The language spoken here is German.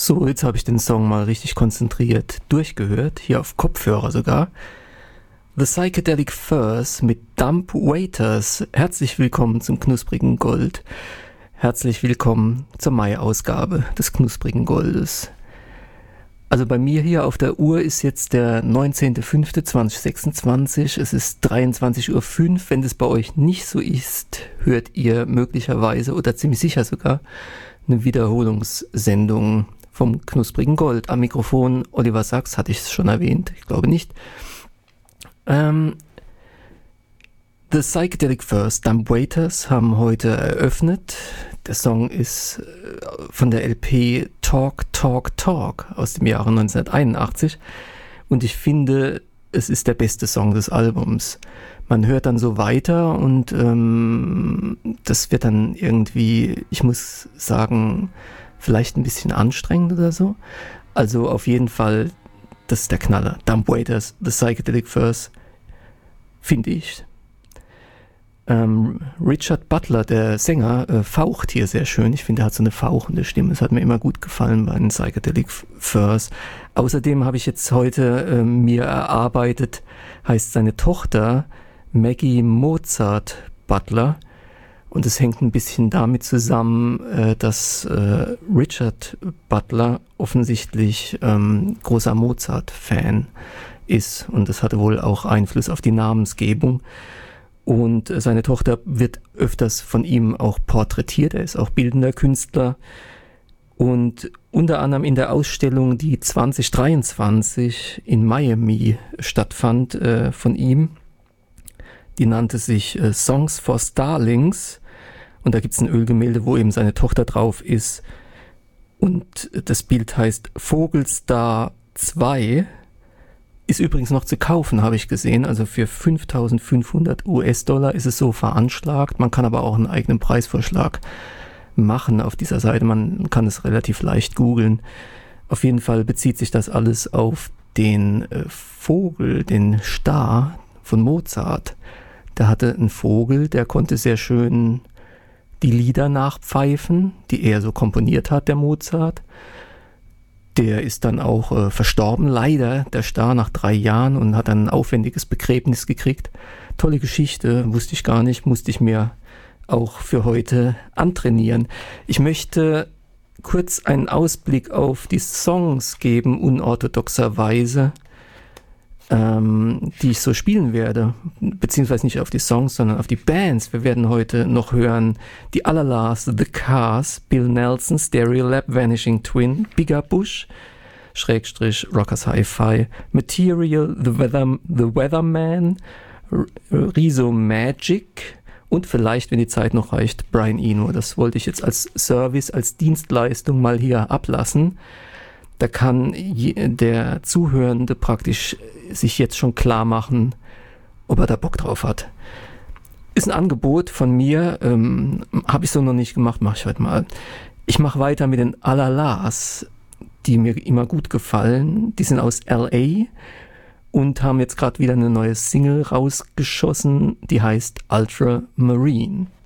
So, jetzt habe ich den Song mal richtig konzentriert durchgehört, hier auf Kopfhörer sogar. The Psychedelic Furs mit Dumb Waiters. Herzlich willkommen zum knusprigen Gold. Herzlich willkommen zur Mai-Ausgabe des knusprigen Goldes. Also bei mir hier auf der Uhr ist jetzt der 19.05.2026. Es ist 23.05 Uhr. Wenn das bei euch nicht so ist, hört ihr möglicherweise oder ziemlich sicher sogar eine Wiederholungssendung vom knusprigen Gold. Am Mikrofon Oliver Sachs, hatte ich es schon erwähnt? Ich glaube nicht. The Psychedelic Furs, Dumb Waiters, haben heute eröffnet. Der Song ist von der LP Talk, Talk, Talk aus dem Jahre 1981 und ich finde, es ist der beste Song des Albums. Man hört dann so weiter und das wird dann irgendwie, ich muss sagen, vielleicht ein bisschen anstrengend oder so. Also auf jeden Fall, das ist der Knaller. Dumb Waiters, The Psychedelic Furs, finde ich. Richard Butler, der Sänger, faucht hier sehr schön. Ich finde, er hat so eine fauchende Stimme. Das hat mir immer gut gefallen bei den Psychedelic Furs. Außerdem habe ich jetzt heute mir erarbeitet, heißt seine Tochter Maggie Mozart Butler. Und es hängt ein bisschen damit zusammen, dass Richard Butler offensichtlich großer Mozart-Fan ist. Und das hatte wohl auch Einfluss auf die Namensgebung. Und seine Tochter wird öfters von ihm auch porträtiert. Er ist auch bildender Künstler. Und unter anderem in der Ausstellung, die 2023 in Miami stattfand, von ihm, die nannte sich Songs for Starlings. Und da gibt es ein Ölgemälde, wo eben seine Tochter drauf ist. Und das Bild heißt Vogelstar 2. Ist übrigens noch zu kaufen, habe ich gesehen. Also für 5.500 US-Dollar ist es so veranschlagt. Man kann aber auch einen eigenen Preisvorschlag machen auf dieser Seite. Man kann es relativ leicht googeln. Auf jeden Fall bezieht sich das alles auf den Vogel, den Star von Mozart. Der hatte einen Vogel, der konnte sehr schön die Lieder nachpfeifen, die er so komponiert hat, der Mozart. Der ist dann auch verstorben, leider, der Star, nach 3 Jahren und hat dann ein aufwendiges Begräbnis gekriegt. Tolle Geschichte, wusste ich gar nicht, musste ich mir auch für heute antrainieren. Ich möchte kurz einen Ausblick auf die Songs geben, unorthodoxerweise, die ich so spielen werde, beziehungsweise nicht auf die Songs, sondern auf die Bands. Wir werden heute noch hören die Allerlast, The Cars, Bill Nelson, Stereolab, Vanishing Twin, Bigger Bush, / Rockers Hi-Fi, Material, The Weatherman, Riso Magic und vielleicht, wenn die Zeit noch reicht, Brian Eno. Das wollte ich jetzt als Service, als Dienstleistung mal hier ablassen. Da kann der Zuhörende praktisch sich jetzt schon klar machen, ob er da Bock drauf hat. Ist ein Angebot von mir, habe ich so noch nicht gemacht, mache ich heute mal. Ich mache weiter mit den Alalas, die mir immer gut gefallen. Die sind aus L.A. und haben jetzt gerade wieder eine neue Single rausgeschossen, die heißt Ultramarine.